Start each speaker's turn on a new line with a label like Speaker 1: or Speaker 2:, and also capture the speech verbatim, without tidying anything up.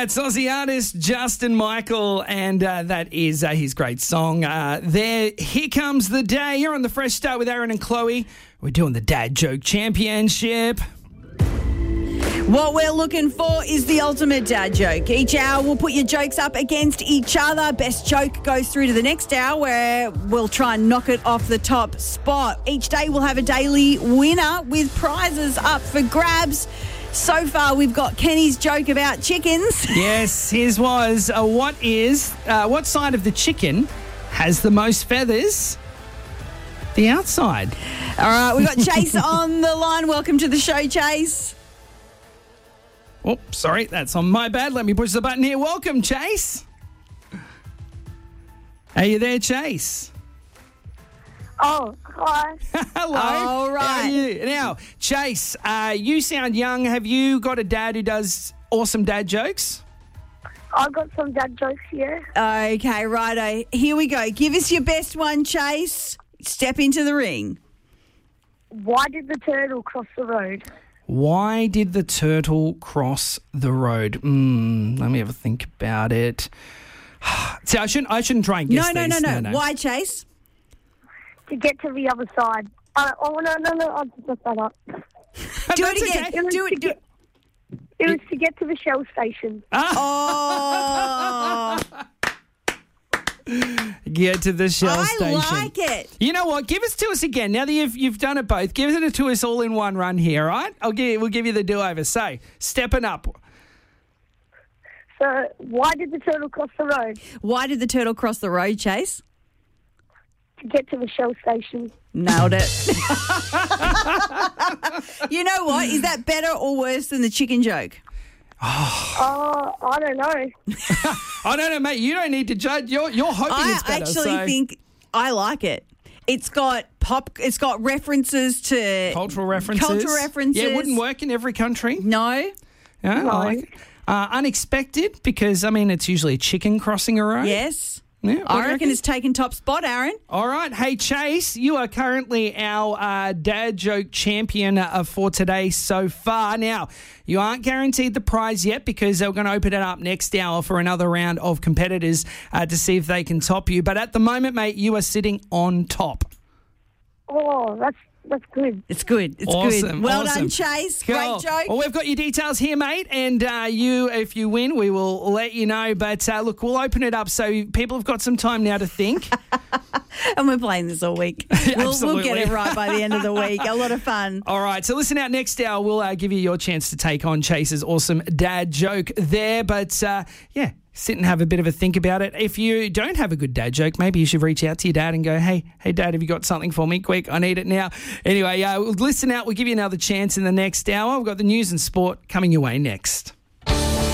Speaker 1: That's Aussie artist Justin Michael, and uh, that is uh, his great song. Uh, there, Here Comes the Day. You're on the Fresh Start with Aaron and Chloe. We're doing the Dad Joke Championship.
Speaker 2: What we're looking for is the ultimate dad joke. Each hour we'll put your jokes up against each other. Best joke goes through to the next hour where we'll try and knock it off the top spot. Each day we'll have a daily winner with prizes up for grabs. So far we've got Kenny's joke about chickens.
Speaker 1: Yes, his was, uh, what is, uh, what side of the chicken has the most feathers? The outside.
Speaker 2: All right, we've got Chase on the line. Welcome to the show, Chase.
Speaker 1: Oh, sorry, that's on my bad. Let me push the button here. Welcome, Chase. Are you there, Chase?
Speaker 3: Oh, hi.
Speaker 1: Hello.
Speaker 2: All right.
Speaker 1: How are you? Now, Chase, uh, you sound young. Have you got a dad who does awesome dad jokes?
Speaker 3: I got some dad jokes here.
Speaker 2: Okay, righto. Here we go. Give us your best one, Chase. Step into the ring.
Speaker 3: Why did the turtle cross the road?
Speaker 1: Why did the turtle cross the road? Mm, let me have a think about it. See, I shouldn't. I shouldn't try and guess
Speaker 2: No, no,
Speaker 1: these.
Speaker 2: no, no. Why, Chase?
Speaker 3: To get to the other side. Uh, oh, no, no, no. I'll just mess that up.
Speaker 2: Do
Speaker 1: That's
Speaker 2: it again.
Speaker 1: okay.
Speaker 3: It was
Speaker 2: Do
Speaker 3: to
Speaker 2: it. Do
Speaker 3: get-
Speaker 2: it.
Speaker 3: It was to get to the Shell station.
Speaker 2: Oh,
Speaker 1: Get to the Shell
Speaker 2: I
Speaker 1: station.
Speaker 2: like it.
Speaker 1: You know what? Give it to us again. Now that you've you've done it both, give it to us all in one run here, all right? I'll give we'll give you the do-over. So, stepping up.
Speaker 3: So, why did the turtle cross the road?
Speaker 2: Why did the turtle cross the road, Chase?
Speaker 3: To get to the Shell station.
Speaker 2: Nailed it. You know what? Is that better or worse than the chicken joke?
Speaker 3: Oh, I don't know.
Speaker 1: I don't know, mate. You don't need to judge. You're you're hoping
Speaker 2: I
Speaker 1: it's better.
Speaker 2: actually
Speaker 1: so.
Speaker 2: think I like it. It's got pop. It's got references to
Speaker 1: Cultural references.
Speaker 2: Cultural references.
Speaker 1: Yeah, it wouldn't work in every country.
Speaker 2: No.
Speaker 1: Yeah,
Speaker 3: No.
Speaker 1: I like it. Uh, unexpected because, I mean, it's usually a chicken crossing a road.
Speaker 2: Yes.
Speaker 1: Yeah, what do
Speaker 2: I
Speaker 1: you
Speaker 2: reckon
Speaker 1: reckon?
Speaker 2: it's taken top spot, Aaron.
Speaker 1: All right. Hey, Chase, you are currently our uh, dad joke champion uh, for today so far. Now, you aren't guaranteed the prize yet because they're going to open it up next hour for another round of competitors uh, to see if they can top you. But at the moment, mate, you are sitting on top.
Speaker 3: Oh, that's that's good.
Speaker 2: It's good. It's
Speaker 1: Awesome,
Speaker 2: good. Well
Speaker 1: awesome.
Speaker 2: done, Chase.
Speaker 1: Cool.
Speaker 2: Great joke.
Speaker 1: Well, we've got your details here, mate, and uh, you, if you win, we will let you know. But uh, look, we'll open it up so people have got some time now to think.
Speaker 2: And we're playing this all week. We'll, we'll
Speaker 1: Absolutely.
Speaker 2: get it right by the end of the week. A lot of fun.
Speaker 1: All right, so listen out next hour. We'll uh, give you your chance to take on Chase's awesome dad joke there. But uh, yeah, sit and have a bit of a think about it. If you don't have a good dad joke, maybe you should reach out to your dad and go, hey, hey, Dad, have you got something for me? Quick, I need it now. Anyway, uh, listen out. We'll give you another chance in the next hour. We've got the news and sport coming your way next.